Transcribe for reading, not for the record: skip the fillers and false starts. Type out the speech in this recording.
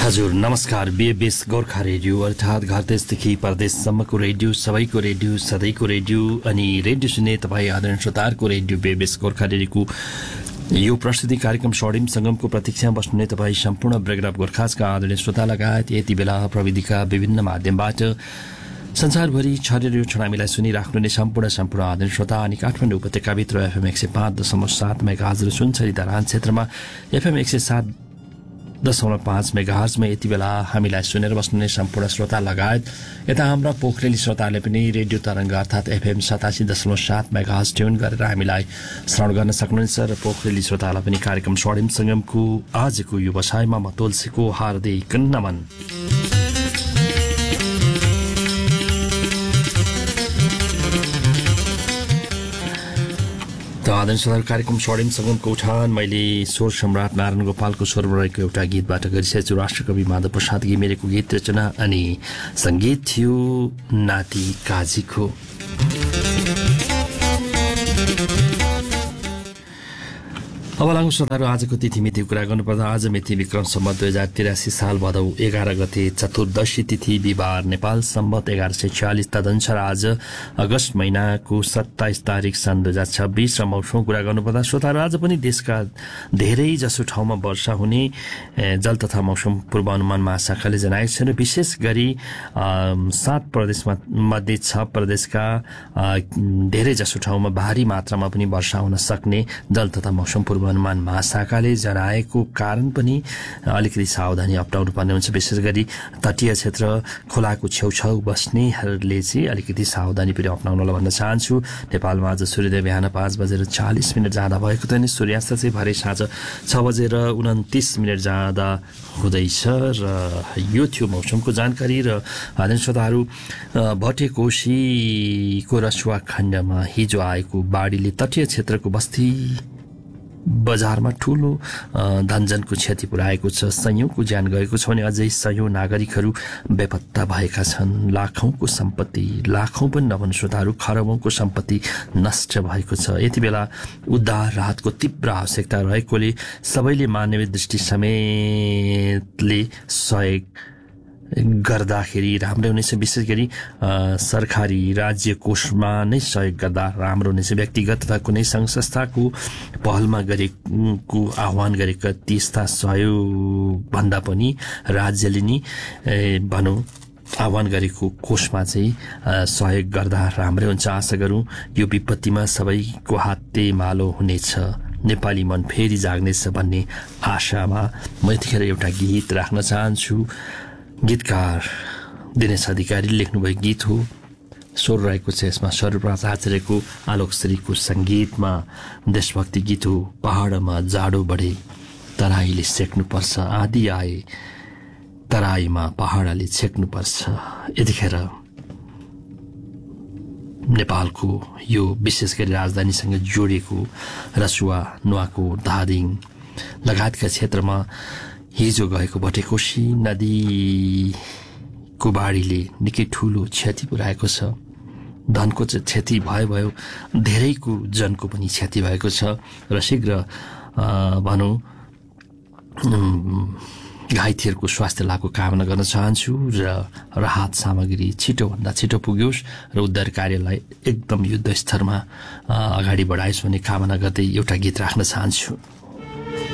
हजुर नमस्कार। बीएबीएस गोर्खा रेडियो अर्थात् घर देशदेखि परदेशसम्मको रेडियो, सबैको रेडियो, सधैँको रेडियो अनि रेडियो सुन्ने तपाईँ आदरणीय श्रोताहरूको रेडियो बीएबीएस गोर्खा रेडियोको यो प्रस्तुति कार्यक्रम स्वर्णिम सङ्गमको प्रतीक्षामा बस्नुहुने तपाईँ सम्पूर्ण ब्रेक अफ गोर्खासका आदरणीय श्रोता लगायत यति बेला प्रविधिका विभिन्न माध्यमबाट संसारभरि छरेर यो क्षण हामीलाई सुनिराख्नुहुने सम्पूर्ण आदरणीय श्रोता अनि काठमाडौँ उपत्यकाभित्र एफएम 105.7 मेगाहर्ज र सुनसरी धरान क्षेत्रमा एफएम 107.5 मेगाहर्जमा यति बेला हामीलाई सुनेर बस्नुहुने सम्पूर्ण श्रोता लगायत यता हाम्रा पोखरेली श्रोताहरूले पनि रेडियो तरङ्ग अर्थात् एफएम 87.7 मेगाहर्ज ट्युन गरेर हामीलाई श्रवण गर्न सक्नुहुन्छ र पोखरेली श्रोतालाई पनि कार्यक्रम स्वर्णिम सङ्गमको आजको व्यवसायमा म तुलसीको हार्दिक नमन। आदरणीय श्रोताहरू, कार्यक्रम स्वर्णिम सङ्गमको उठान मैले स्वर सम्राट नारायण गोपालको स्वरमा रहेको एउटा गीतबाट गरिसकेको छु। राष्ट्रकवि माधव प्रसाद घिमिरेको गीत रचना अनि सङ्गीत थियो नाति काजीको। अब लागौँ श्रोताहरू आजको तिथिमिति कुरा गर्नुपर्दा आज मिति विक्रम सम्वत 2083 साल भदौ 11 गते चतुर्दशी तिथि बिहिबार, नेपाल सम्वत 1146 तदनुसार आज अगस्त महिनाको 27 तारिक सन् 2026 र मौसम कुरा गर्नुपर्दा श्रोताहरू आज पनि देशका धेरै जसो ठाउँमा वर्षा हुने जल तथा मौसम पूर्वानुमान महाशाखाले जनाएको छ र विशेष गरी 7 प्रदेशमा मध्ये 6 प्रदेशका धेरै जसो ठाउँमा भारी मात्रामा पनि वर्षा हुन सक्ने जल तथा मौसम पूर्वानुमान महाशाखाले जनाएको कारण पनि अलिकति सावधानी अप्नाउनु पर्ने हुन्छ। विशेष गरी तटीय क्षेत्र खोलाको छेउछाउ बस्नेहरूले चाहिँ अलिकति सावधानी पनि अप्नाउनलाई भन्न चाहन्छु। नेपालमा आज सूर्योदय बिहान 5:40 जाँदा भएको त नि सूर्यास्त चाहिँ भरे साँझ 6:29 जाँदा हुँदैछ र यो थियो मौसमको जानकारी। र आदरणीय श्रोताहरू, भटेकोशीको रसुवा खण्डमा हिजो आएको बाढीले तटीय क्षेत्रको बस्ती बजारमा ठूलो धनजनको क्षति पुर्याएको छ। सयौंको ज्यान गएको छ भने अझै सयौं नागरिकहरू बेपत्ता भएका छन्। लाखौंको सम्पत्ति, लाखौं पनि नभन् श्रोताहरू, खरबौंको सम्पत्ति नष्ट भएको छ। यति बेला उद्धार राहतको तीव्र आवश्यकता रहेकोले सबैले मानवीय दृष्टि समेतले सहयोग गर्दाखेरि राम्रो हुनेछ। विशेष गरी सरकारी राज्य कोषमा नै सहयोग गर्दा राम्रो हुनेछ। व्यक्तिगत तथा कुनै सङ्घ संस्थाको पहलमा गरेको आह्वान गरेका त्यस्ता सहयोग भन्दा पनि राज्यले नि भनौँ आह्वान गरेको कोषमा चाहिँ सहयोग गर्दा राम्रै हुन्छ। आशा गरौँ यो विपत्तिमा सबैको हातेमालो हुनेछ, नेपाली मन फेरि जाग्नेछ भन्ने आशामा म यतिखेर एउटा गीत राख्न चाहन्छु। गीतकार दिनेश अधिकारीले लेख्नुभएको गीत हो। स्वर रहेको छ यसमा सर्वराज आचार्यको, आलोकश्रीको सङ्गीतमा देशभक्ति गीत हो। पहाडमा जाडो बढे तराईले सेक्नुपर्छ, आधी आए तराईमा पहाडले छेक्नुपर्छ। यतिखेर नेपालको यो विशेष गरी राजधानीसँग जोडिएको रसुवा, नुवाकोट, धादिङ लगायतका क्षेत्रमा हिजो गएको भटेकोशी नदीको बाढीले निकै ठूलो क्षति पुर्याएको छ। धनको चाहिँ क्षति भयो, धेरैको जनको पनि क्षति भएको छ र शीघ्र भनौँ घाइतेहरूको स्वास्थ्य लाभको कामना गर्न चाहन्छु र राहत सामग्री छिटोभन्दा छिटो पुग्योस् र उद्धार कार्यलाई एकदम युद्ध स्तरमा अगाडि बढायोस् भन्ने कामना गर्दै एउटा गीत राख्न चाहन्छु।